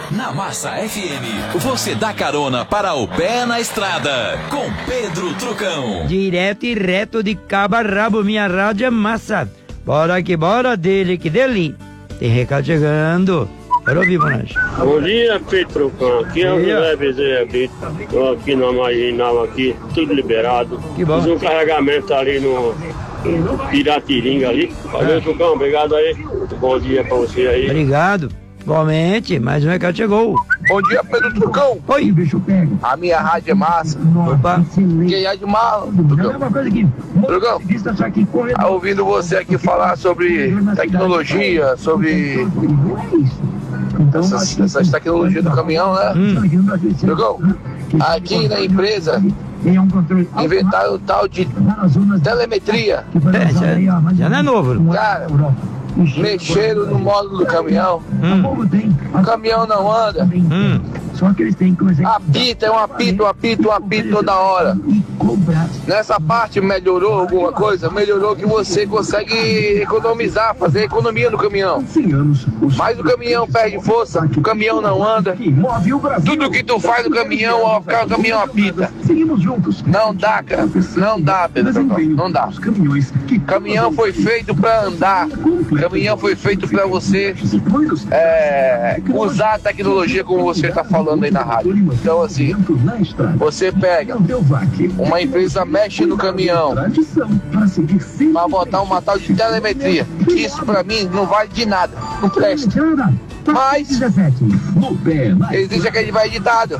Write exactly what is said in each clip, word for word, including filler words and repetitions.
Na Massa F M, você dá carona para o pé na estrada, com Pedro Trucão. Direto e reto de cabo a rabo, minha rádio é massa. Bora que bora, dele que dele. Tem recado chegando. Bora ouvir, Bonange. Bom dia, Pedro Trucão. Aqui é o José Bezerra Brito. Estou aqui na Marginal, aqui, tudo liberado. Que bom. Fiz um carregamento ali no Piratiringa ali. Valeu, Ah. Trucão. Obrigado aí. Bom dia pra você aí. Obrigado. Igualmente, mais um recado chegou. Bom dia, Pedro Trucão. Oi. A minha rádio é massa. Opa. Quem é de mala, Trucão? Trucão, tá ouvindo você aqui falar sobre tecnologia, sobre essas, essas tecnologias do caminhão, né? Hum. Trucão, aqui na empresa inventaram o tal de telemetria. É, já, já não é novo. Cara, mexeram no módulo do caminhão. Hum. O caminhão não anda. Hum. Apita, é um apito, um apito, um apito toda hora. Nessa parte melhorou alguma coisa? Melhorou que você consegue economizar, fazer economia no caminhão. Mas o caminhão perde força, o caminhão não anda. Tudo que tu faz no caminhão, ó, o caminhão apita. Não dá, cara. Não dá, Pedro. Não dá. O caminhão foi feito pra andar. O caminhão foi feito pra você é, usar a tecnologia como você tá falando aí na rádio. Então, assim, você pega uma empresa, mexe no caminhão pra botar uma tal de telemetria. Isso pra mim não vale de nada, não presta. Mas existe aquele vai ditado.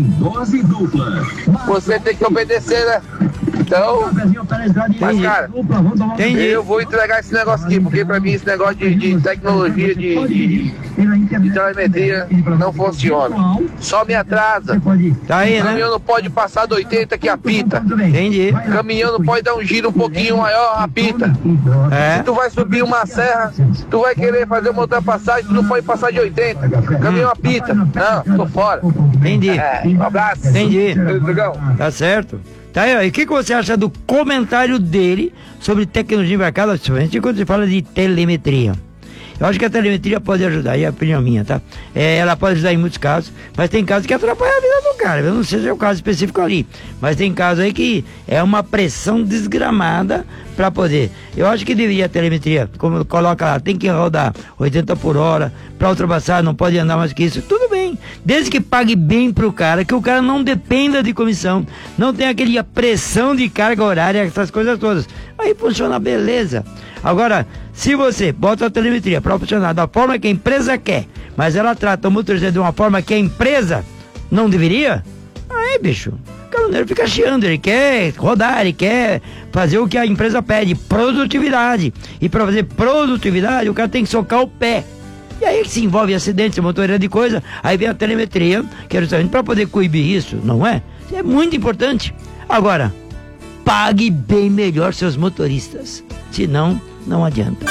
Você tem que obedecer, né? Então, mas cara, Entendi. eu vou entregar esse negócio aqui, porque pra mim esse negócio de, de tecnologia, de, de, de telemetria não funciona. Só me atrasa. Tá aí, O né? caminhão não pode passar do oitenta que apita. Entendi. O caminhão não pode dar um giro um pouquinho maior, apita. É. Se tu vai subir uma serra, tu vai querer fazer uma ultrapassagem, tu não pode passar de oitenta. O caminhão apita. Não, tô fora. Entendi. É, um abraço. Entendi. Dragão. Tá certo. Tá aí, ó. E o que, que você acha do comentário dele sobre tecnologia embarcada, principalmente quando se fala de telemetria? Eu acho que a telemetria pode ajudar, e é a opinião minha, tá? É, ela pode ajudar em muitos casos, mas tem casos que atrapalham a vida do cara. Eu não sei se é o caso específico ali, mas tem casos aí que é uma pressão desgramada para poder. Eu acho que deveria a telemetria, como coloca lá, tem que rodar oitenta por hora, para ultrapassar não pode andar mais que isso, tudo bem. Desde que pague bem pro cara, que o cara não dependa de comissão, não tenha aquele pressão de carga horária, essas coisas todas. Aí funciona beleza. Agora, se você bota a telemetria para funcionar da forma que a empresa quer, mas ela trata o motorista de uma forma que a empresa não deveria, aí, bicho, o caminhoneiro fica chiando, ele quer rodar, ele quer fazer o que a empresa pede, produtividade. E para fazer produtividade, o cara tem que socar o pé. E aí se envolve acidente, motorista de coisa, aí vem a telemetria, que é justamente para poder coibir isso, não é? Isso é muito importante. Agora, pague bem melhor seus motoristas, senão não adianta.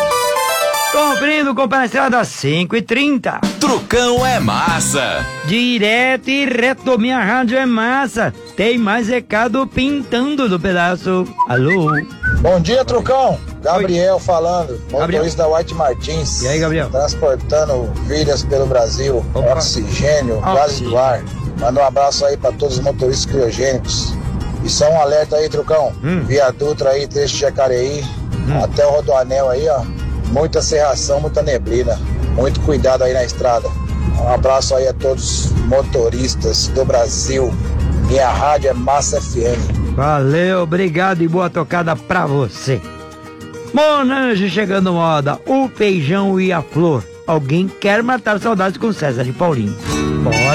Cumprindo com a estrada cinco e trinta. Trucão é massa. Direto e reto, minha rádio é massa. Tem mais recado pintando do pedaço. Alô? Bom dia, Trucão. Gabriel Oi. falando, motorista da White Martins. E aí, Gabriel? Transportando vidas pelo Brasil, Opa. oxigênio, Oxigênio. gás do ar. Manda um abraço aí pra todos os motoristas criogênicos. E só um alerta aí, Trucão. Hum. Via Dutra aí, trecho de Jacareí, Hum. até o Rodoanel aí, ó. Muita serração, muita neblina. Muito cuidado aí na estrada. Um abraço aí a todos os motoristas do Brasil. Minha rádio é Massa F M. Valeu, obrigado e boa tocada pra você. Monange chegando moda, o feijão e a flor. Alguém quer matar saudades com César e Paulinho. Bora!